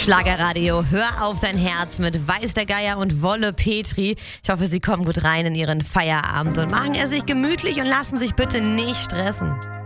Schlagerradio, hör auf dein Herz mit Weiß der Geier und Wolle Petri. Ich hoffe, sie kommen gut rein in ihren Feierabend und machen es sich gemütlich und lassen sich bitte nicht stressen.